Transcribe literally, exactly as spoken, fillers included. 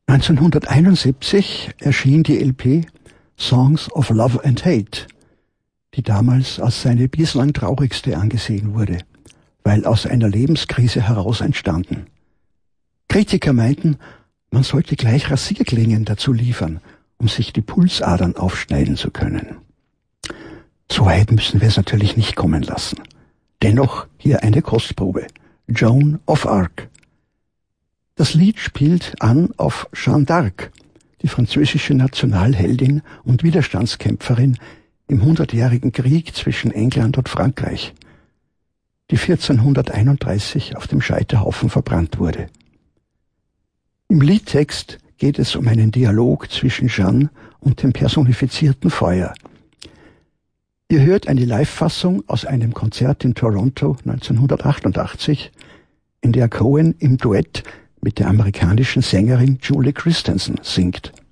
neunzehnhunderteinundsiebzig erschien die L P Songs of Love and Hate, die damals als seine bislang traurigste angesehen wurde, weil aus einer Lebenskrise heraus entstanden. Kritiker meinten, man sollte gleich Rasierklingen dazu liefern, um sich die Pulsadern aufschneiden zu können. So weit müssen wir es natürlich nicht kommen lassen. Dennoch hier eine Kostprobe. Joan of Arc. Das Lied spielt an auf Jeanne d'Arc, die französische Nationalheldin und Widerstandskämpferin im Hundertjährigen Krieg zwischen England und Frankreich, die vierzehnhunderteinunddreißig auf dem Scheiterhaufen verbrannt wurde. Im Liedtext geht es um einen Dialog zwischen Jeanne und dem personifizierten Feuer. Ihr hört eine Live-Fassung aus einem Konzert in Toronto neunzehnhundertachtundachtzig, in der Cohen im Duett mit der amerikanischen Sängerin Julie Christensen singt.